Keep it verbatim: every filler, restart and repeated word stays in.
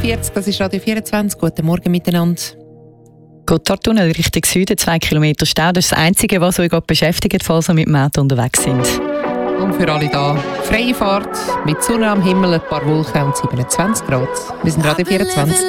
vierzig, das ist Radio vierundzwanzig. Guten Morgen miteinander. Gotthardtunnel Richtung Süden, zwei Kilometer Stau. Das ist das Einzige, was euch gerade beschäftigt, falls ihr mit dem Auto unterwegs sind. Und für alle da, freie Fahrt, mit Sonne am Himmel, ein paar Wolken und siebenundzwanzig Grad. Wir sind Radio vierundzwanzig.